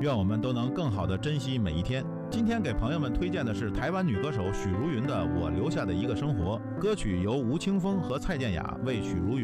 愿我们都能更好地珍惜每一天。今天给朋友们推荐的是台湾女歌手许茹芸的《我留下的一个生活》，歌曲由吴青峰和蔡健雅为许茹芸